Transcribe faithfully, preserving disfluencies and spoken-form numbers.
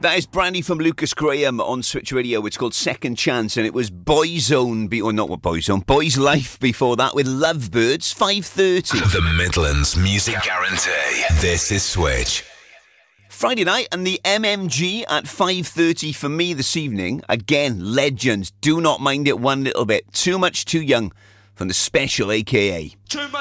That is brand new from Lucas Graham on Switch Radio. It's called Second Chance, and it was Boyzone, be- or not what Boyzone, Boys Life before that with Lovebirds, five thirty. The Midlands Music Guarantee. This is Switch. Friday night and the M M G at five thirty for me this evening. Again, legends. Do not mind it one little bit. Too Much Too Young from the Special, a k a. Too much